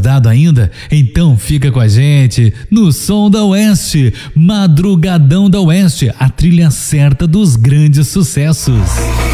acordado ainda? Então fica com a gente no Som da Oeste, Madrugadão da Oeste, a trilha certa dos grandes sucessos.